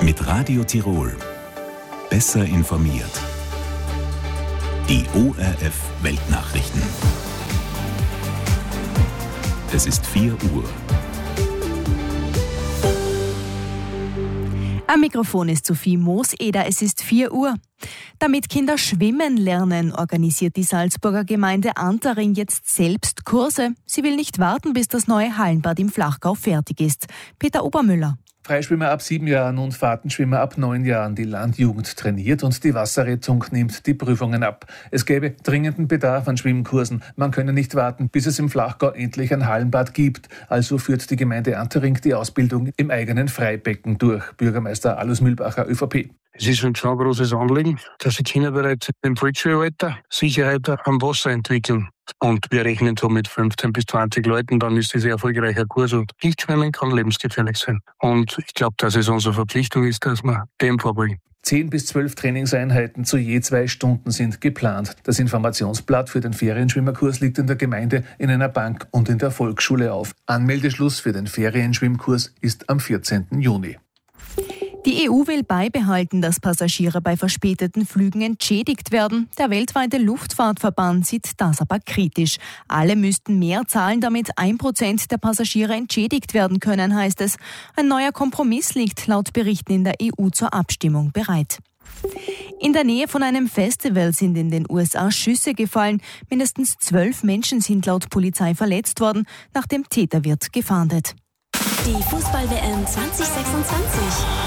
Mit Radio Tirol. Besser informiert. Die ORF Weltnachrichten. Es ist 4 Uhr. Am Mikrofon ist Sophie Mooseder, es ist 4 Uhr. Damit Kinder schwimmen lernen, organisiert die Salzburger Gemeinde Antering jetzt selbst Kurse. Sie will nicht warten, bis das neue Hallenbad im Flachgau fertig ist. Peter Obermüller. Freischwimmer ab 7 Jahren und Fahrtenschwimmer ab 9 Jahren. Die Landjugend trainiert und die Wasserrettung nimmt die Prüfungen ab. Es gäbe dringenden Bedarf an Schwimmkursen. Man könne nicht warten, bis es im Flachgau endlich ein Hallenbad gibt. Also führt die Gemeinde Antering die Ausbildung im eigenen Freibecken durch. Bürgermeister Alois Mühlbacher, ÖVP. Es ist uns schon ein großes Anliegen, dass die Kinder bereits im Volksschulalter Sicherheit am Wasser entwickeln. Und wir rechnen so mit 15 bis 20 Leuten, dann ist das ein erfolgreicher Kurs. Und Lichtschwimmen kann lebensgefährlich sein. Und ich glaube, dass es unsere Verpflichtung ist, dass wir dem vorbringen. 10 bis 12 Trainingseinheiten zu je 2 Stunden sind geplant. Das Informationsblatt für den Ferienschwimmerkurs liegt in der Gemeinde in einer Bank und in der Volksschule auf. Anmeldeschluss für den Ferienschwimmkurs ist am 14. Juni. Die EU will beibehalten, dass Passagiere bei verspäteten Flügen entschädigt werden. Der weltweite Luftfahrtverband sieht das aber kritisch. Alle müssten mehr zahlen, damit 1% der Passagiere entschädigt werden können, heißt es. Ein neuer Kompromiss liegt laut Berichten in der EU zur Abstimmung bereit. In der Nähe von einem Festival sind in den USA Schüsse gefallen. Mindestens 12 Menschen sind laut Polizei verletzt worden. Nach dem Täter wird gefahndet. Die Fußball-WM 2026.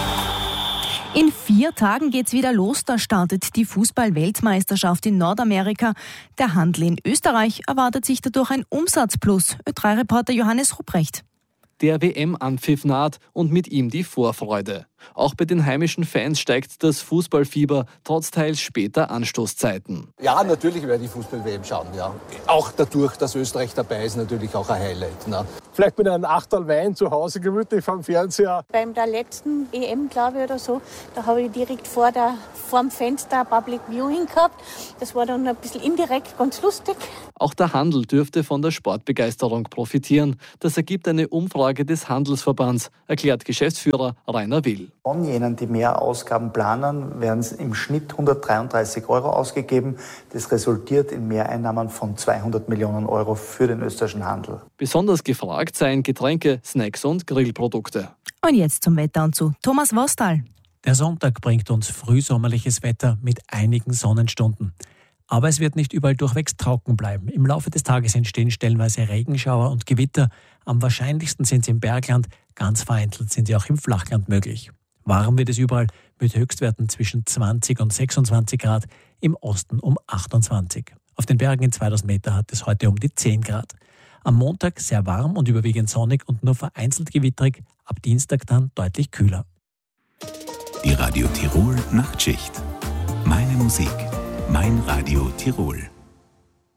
In 4 Tagen geht's wieder los. Da startet die Fußball-Weltmeisterschaft in Nordamerika. Der Handel in Österreich erwartet sich dadurch ein Umsatzplus. Ö3-Reporter Johannes Rupprecht. Der WM-Anpfiff naht und mit ihm die Vorfreude. Auch bei den heimischen Fans steigt das Fußballfieber, trotz teils später Anstoßzeiten. Ja, natürlich werde ich Fußball-WM schauen, ja. Auch dadurch, dass Österreich dabei ist, natürlich auch ein Highlight. Ne? Vielleicht mit einem Achterl Wein zu Hause gemütlich vom Fernseher. Beim der letzten EM, glaube ich, oder so, da habe ich direkt vorm Fenster Public Viewing gehabt. Das war dann ein bisschen indirekt ganz lustig. Auch der Handel dürfte von der Sportbegeisterung profitieren. Das ergibt eine Umfrage des Handelsverbands, erklärt Geschäftsführer Rainer Will. Von jenen, die mehr Ausgaben planen, werden im Schnitt 133 € ausgegeben. Das resultiert in Mehreinnahmen von 200 Millionen € für den österreichischen Handel. Besonders gefragt seien Getränke, Snacks und Grillprodukte. Und jetzt zum Wetter und zu Thomas Wostal. Der Sonntag bringt uns frühsommerliches Wetter mit einigen Sonnenstunden. Aber es wird nicht überall durchwegs trocken bleiben. Im Laufe des Tages entstehen stellenweise Regenschauer und Gewitter. Am wahrscheinlichsten sind sie im Bergland, ganz vereinzelt sind sie auch im Flachland möglich. Warm wird es überall mit Höchstwerten zwischen 20 und 26 Grad, im Osten um 28. Auf den Bergen in 2000 Meter hat es heute um die 10 Grad. Am Montag sehr warm und überwiegend sonnig und nur vereinzelt gewitterig, ab Dienstag dann deutlich kühler. Die Radio Tirol Nachtschicht. Meine Musik, mein Radio Tirol.